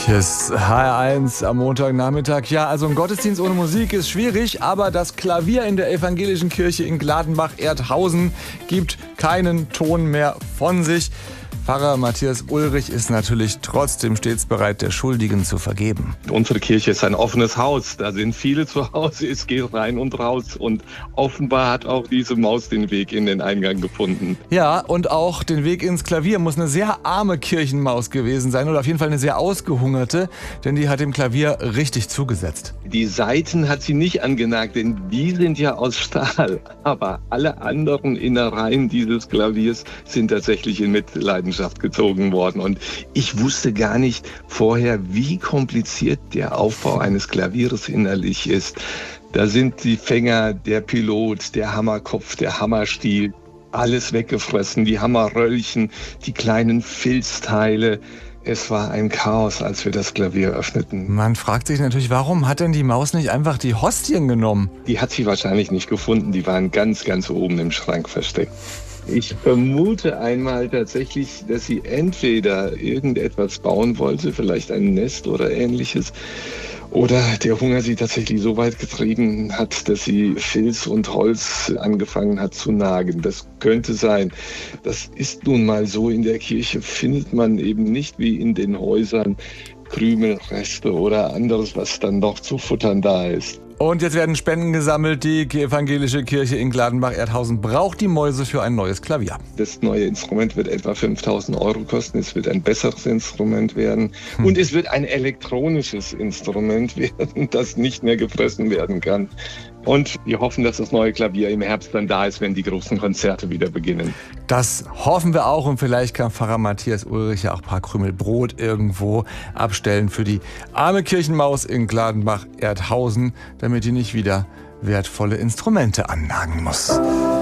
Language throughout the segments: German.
Hier ist HR1 am Montagnachmittag. Ja, also ein Gottesdienst ohne Musik ist schwierig, aber das Klavier in der evangelischen Kirche in Gladenbach-Erdhausen gibt keinen Ton mehr von sich. Pfarrer Matthias Ulrich ist natürlich trotzdem stets bereit, der Schuldigen zu vergeben. Unsere Kirche ist ein offenes Haus. Da sind viele zu Hause. Es geht rein und raus. Und offenbar hat auch diese Maus den Weg in den Eingang gefunden. Ja, und auch den Weg ins Klavier muss eine sehr arme Kirchenmaus gewesen sein. Oder auf jeden Fall eine sehr ausgehungerte. Denn die hat dem Klavier richtig zugesetzt. Die Saiten hat sie nicht angenagt, denn die sind ja aus Stahl. Aber alle anderen Innereien dieses Klaviers sind tatsächlich in Mitleidenschaft gezogen worden. Und ich wusste gar nicht vorher, wie kompliziert der Aufbau eines Klaviers innerlich ist. Da sind die Fänger, der Pilot, der Hammerkopf, der Hammerstiel, alles weggefressen, die Hammerröllchen, die kleinen Filzteile. Es war ein Chaos, als wir das Klavier öffneten. Man fragt sich natürlich, warum hat denn die Maus nicht einfach die Hostien genommen? Die hat sie wahrscheinlich nicht gefunden, die waren ganz, ganz oben im Schrank versteckt. Ich vermute einmal tatsächlich, dass sie entweder irgendetwas bauen wollte, vielleicht ein Nest oder ähnliches, oder der Hunger sie tatsächlich so weit getrieben hat, dass sie Filz und Holz angefangen hat zu nagen. Das könnte sein. Das ist nun mal so. In der Kirche findet man eben nicht wie in den Häusern Krümelreste oder anderes, was dann noch zu futtern da ist. Und jetzt werden Spenden gesammelt. Die evangelische Kirche in Gladenbach-Erdhausen braucht die Mäuse für ein neues Klavier. Das neue Instrument wird etwa 5.000 € kosten. Es wird ein besseres Instrument werden. Und es wird ein elektronisches Instrument werden, das nicht mehr gefressen werden kann. Und wir hoffen, dass das neue Klavier im Herbst dann da ist, wenn die großen Konzerte wieder beginnen. Das hoffen wir auch. Und vielleicht kann Pfarrer Matthias Ulrich ja auch ein paar Krümel Brot irgendwo abstellen für die arme Kirchenmaus in Gladenbach-Erdhausen, damit die nicht wieder wertvolle Instrumente annagen muss.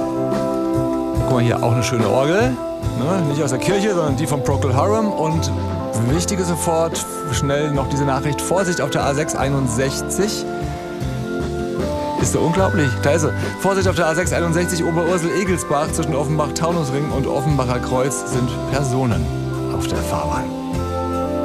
Guck mal, hier auch eine schöne Orgel. Ne? Nicht aus der Kirche, sondern die von Procol Harum. Und wichtige sofort, schnell noch diese Nachricht. Vorsicht auf der A661. Ist so unglaublich. Da ist sie. Vorsicht auf der A661 Oberursel-Egelsbach zwischen Offenbach-Taunusring und Offenbacher Kreuz sind Personen auf der Fahrbahn.